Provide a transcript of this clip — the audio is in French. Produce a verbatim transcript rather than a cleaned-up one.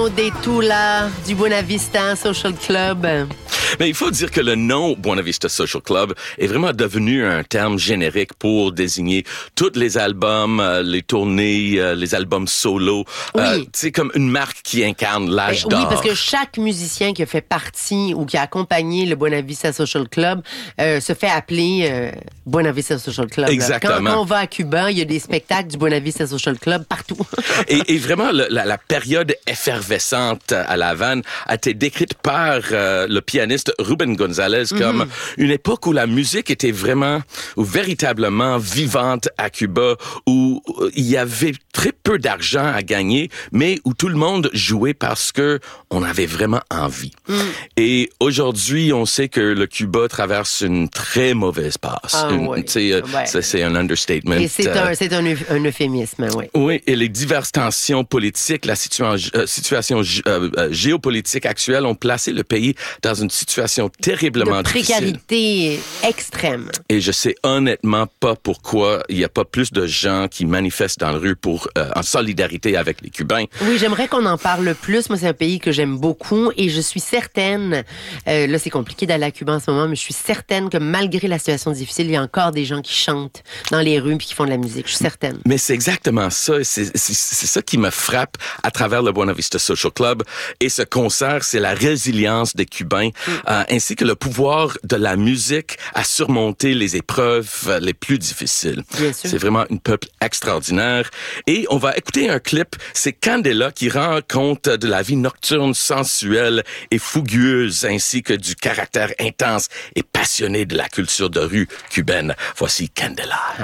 Bruno De Tula du Buena Vista Social Club. Mais il faut dire que le nom Buena Vista Social Club est vraiment devenu un terme générique pour désigner tous les albums, euh, les tournées, euh, les albums solo. Oui. Euh, c'est comme une marque qui incarne l'âge Ben, d'or. Oui, parce que chaque musicien qui a fait partie ou qui a accompagné le Buena Vista Social Club euh, se fait appeler euh, Buena Vista Social Club. là. Exactement. Quand, quand on va à Cuba, il y a des spectacles du Buena Vista Social Club partout. et, et vraiment, le, la, la période effervescente à La Havane a été décrite par euh, le pianiste Ruben Gonzalez comme mm-hmm. une époque où la musique était vraiment, ou véritablement vivante à Cuba, où il y avait très peu d'argent à gagner, mais où tout le monde jouait parce que on avait vraiment envie. Mm. Et aujourd'hui, on sait que le Cuba traverse une très mauvaise passe. Ah, une, oui. ouais. Ça, c'est un understatement. Et c'est un, c'est un, un euphémisme, oui. Oui, et les diverses tensions politiques, la situa- euh, situation euh, euh, géopolitique actuelle ont placé le pays dans une situation terriblement de précarité difficile. extrême. Et je sais honnêtement pas pourquoi il y a pas plus de gens qui manifestent dans la rue pour euh, en solidarité avec les Cubains. Oui, j'aimerais qu'on en parle plus. Moi, c'est un pays que j'aime beaucoup et je suis certaine, euh, là, c'est compliqué d'aller à Cuba en ce moment, mais je suis certaine que malgré la situation difficile, il y a encore des gens qui chantent dans les rues puis qui font de la musique. Je suis certaine. Mais c'est exactement ça. C'est, c'est, c'est ça qui me frappe à travers le Buena Vista Social Club. Et ce concert, c'est la résilience des Cubains, mm. euh, ainsi que le pouvoir de la musique à surmonter les épreuves les plus difficiles. Bien sûr. C'est vraiment un peuple extraordinaire. Et on va écouter un clip. C'est Candela qui rend compte de la vie nocturne, sensuelle et fougueuse, ainsi que du caractère intense et passionné de la culture de rue cubaine. Voici Candela.